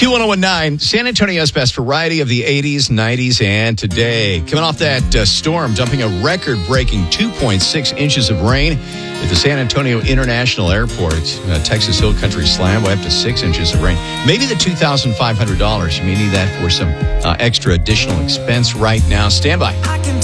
Q1019, San Antonio's best variety of the 80s, 90s, and today. Coming off that storm, dumping a record-breaking 2.6 inches of rain at the San Antonio International Airport. Texas Hill Country Slam way up to 6 inches of rain. Maybe the $2,500. You may need that for some extra additional expense right now. Stand by.